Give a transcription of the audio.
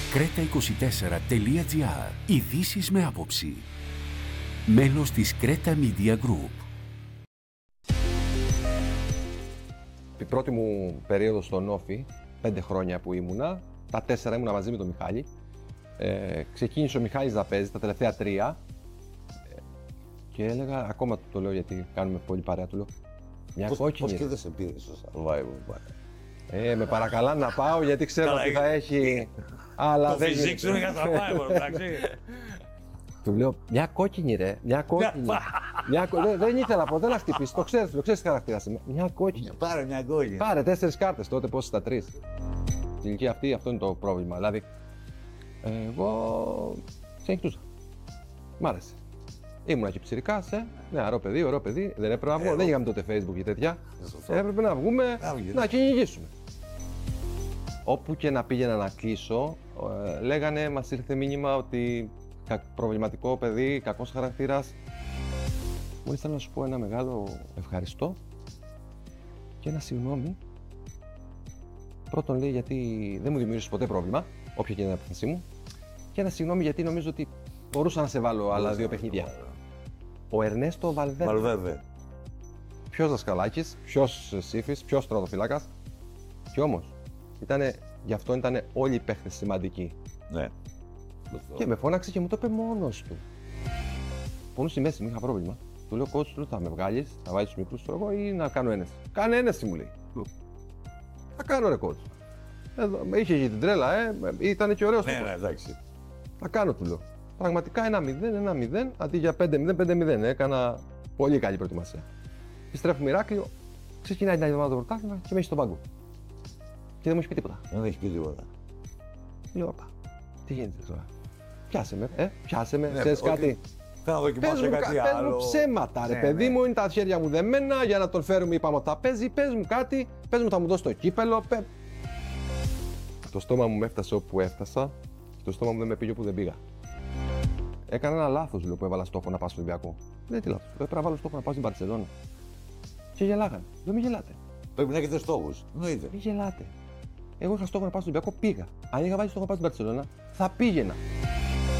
Creta24.gr. Ειδήσεις με άποψη. Μέλος της Creta Media Group. Η πρώτη μου περίοδο στο Νόφι, 5 χρόνια που ήμουνα, τα 4 ήμουνα μαζί με τον Μιχάλη. Ξεκίνησε ο Μιχάλης να παίζει τα τελευταία 3 και έλεγα, ακόμα το λέω γιατί κάνουμε πολύ παρέα, του λέω μια κόκκινη. Πώς και δεν σε πήρε στο Survivor? Με παρακαλά να πάω γιατί ξέρω ότι θα έχει. Αλλά το φυσικ σου είναι για Survivor, εντάξει. Του λέω μια κόκκινη ρε, μια κόκκινη. Δεν ήθελα ποτέ να χτυπήσει, το ξέρεις τι χαρακτήρα είμαι. Μια κόκκινη. Πάρε μια κόκκινη. Πάρε 4 κάρτες, τότε πόσες στα 3. Στην ηλικία αυτή αυτό είναι το πρόβλημα. Δηλαδή, εγώ ξενυχτούσα. Μ' άρεσε. Ήμουνα και ψηρικάς, νεαρό παιδί, ωραίο παιδί. Δεν έπρεπε να βγω, δεν είχαμε τότε Facebook και τέτοια. Έπρεπε να βγούμε, να κυνηγήσουμε. Όπου και να πήγαινα να κλείσω, λέγανε, μας ήρθε μήνυμα ότι προβληματικό παιδί, κακός χαρακτήρας. Μου ήθελα να σου πω ένα μεγάλο ευχαριστώ και ένα συγγνώμη. Πρώτον λέει γιατί δεν μου δημιούργησε ποτέ πρόβλημα, όποια και είναι η απόφασή μου. Και ένα συγγνώμη γιατί νομίζω ότι μπορούσα να σε βάλω άλλα 2 παιχνίδια. Ο Ερνέστο Βαλβέρδε. Ποιος δασκαλάκης, ποιος σύφης, ποιος στρατοφυλάκας. Κι όμως, γι' αυτό ήταν όλοι οι παίχτες σημαντικοί. Ναι. Και με φώναξε και μου το είπε μόνος του. Πόνος στη μέση μου, είχα πρόβλημα. Του λέω, coach, του θα με βγάλεις, θα βάλεις τους μικρούς του εγώ ή να κάνω ένεση. Κάνε ένεση, μου λέει. Θα κάνω ρε coach. Εδώ, είχε και την τρέλα, ήταν και ωραίος. Ναι, εντάξει. Θα κάνω, του λέω. Πραγματικά 1-0, αντί για 5-0, 5-0. Έκανα πολύ καλή προετοιμασία. Επιστρέφουμε Ηράκλειο, ξεκινάει την άλλη εβδομάδα το πρωτάθλημα και με έχει στον πάγκο. Και δεν μου έχει πει τίποτα. Δεν έχει πει τίποτα. Λέω, όπα, τι γίνεται τώρα. Πιάσε με, Ναι, ξέρεις κάτι. Θέλω να δοκιμάσω κάτι άλλο. Πες μου ψέματα, ρε παιδί μου, είναι τα χέρια μου δεμένα για να τον φέρουμε. Είπαμε ότι θα παίζει. Πες μου κάτι, πες μου θα μου δώσει το κύπελο. Το στόμα μου με έφτασε όπου έφτασα και το στόμα μου δεν με πήγε όπου δεν πήγα. Έκανα ένα λάθος που έβαλα στόχο να πάω στον Ολυμπιακό. Δεν τι λάθος. Πρέπει να βάλω στόχο να πάω στην Μπαρσελόνα. Και γελάγανε. Δεν με γελάτε. Πρέπει να έχετε στόχους. Εννοείται. Μην γελάτε. Εγώ είχα στόχο να πάω στον Ολυμπιακό, πήγα. Αν είχα βάλει στόχο να πάω στην Μπαρσελόνα, θα πήγαινα.